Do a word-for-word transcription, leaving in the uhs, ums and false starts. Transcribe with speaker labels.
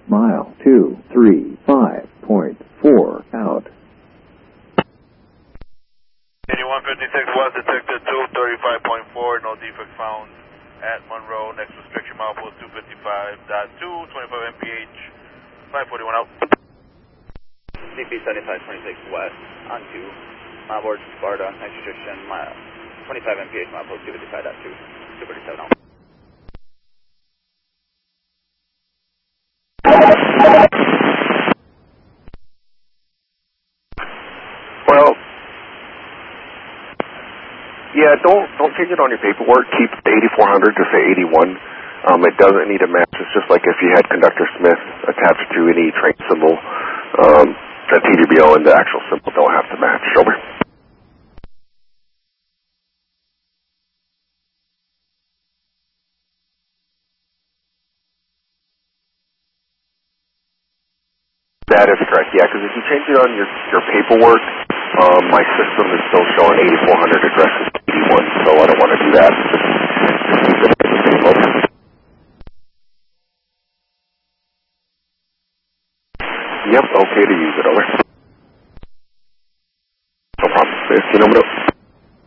Speaker 1: Mile two three five point four out.
Speaker 2: eighty-one fifty-six West, detected two thirty-five point four, no defect found at Monroe. Next restriction, milepost two fifty-five point two, twenty-five M P H, five forty-one out.
Speaker 3: C P seventy-five twenty-six West, on two, milepost Sparta, next restriction, mile, twenty-five M P H, milepost two fifty-five point two, two thirty-seven out.
Speaker 4: Well, yeah, don't don't change it on your paperwork. Keep the eighty-four hundred to say eighty-one. Um, it doesn't need a match. It's just like if you had Conductor Smith attached to any train symbol, um, the T D B O and the actual symbol don't have to match. Over. That is correct, yeah, because if you change it on your, your paperwork, um, my system is still showing eighty-four hundred addresses to eighty-one, so I don't want to do that. Just keep it the same over. Yep, okay to use it, over. No problem. fifteen over.